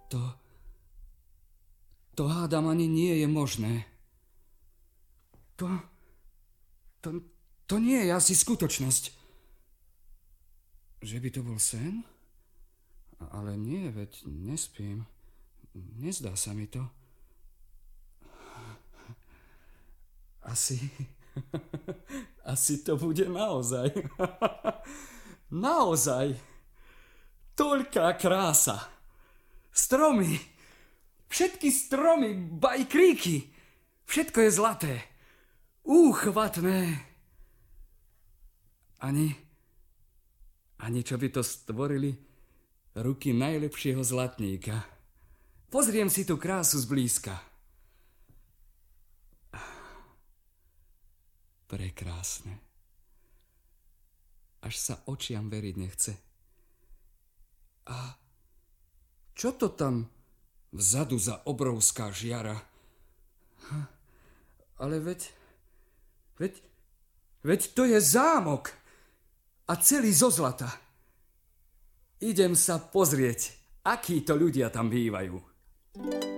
To... To hádam ani nie je možné. To nie je asi skutočnosť. Že by to bol sen? Ale nie, veď nespím. Nezdá sa mi to. Asi to bude naozaj. Naozaj. Toľká krása. Stromy. Všetky stromy, ba i kríky. Všetko je zlaté. Úchvatné. Ani čo by to stvorili ruky najlepšieho zlatníka. Pozriem si tú krásu zblízka. Prekrásne. Až sa očiam veriť nechce. A čo to tam vzadu za obrovská žiara? Ale veď to je zámok a celý zo zlata. Idem sa pozrieť, akí to ľudia tam bývajú.